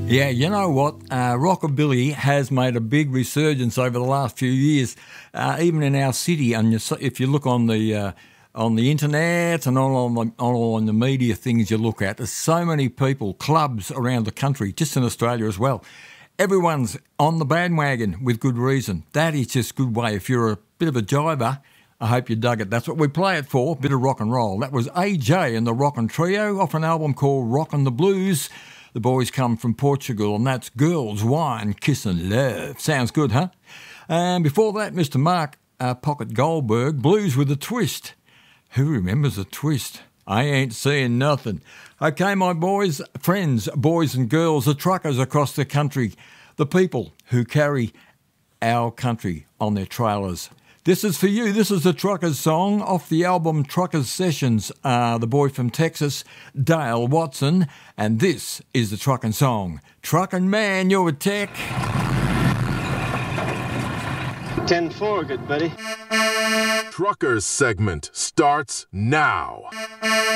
Yeah, you know what? Rockabilly has made a big resurgence over the last few years, even in our city. And if you look on the internet and on the media things you look at, there's so many people, clubs around the country, just in Australia as well. Everyone's on the bandwagon with good reason. That is just a good way. If you're a bit of a jiver, I hope you dug it. That's what we play it for, a bit of rock and roll. That was AJ and the Rockin' Trio off an album called Rockin' the Blues. The boys come from Portugal, and that's Girls, Wine, Kiss and Love. Sounds good, huh? And before that, Mr. Mark Pocket Goldberg, Blues with a Twist. Who remembers a twist? I ain't seeing nothing. Okay, my boys, friends, boys and girls, the truckers across the country, the people who carry our country on their trailers. This is for you. This is the Truckers song off the album Truckers Sessions. The boy from Texas, Dale Watson. And this is the Truckin' song. Truckin' man, you're a tech. 10-4, good buddy. Truckers segment starts now.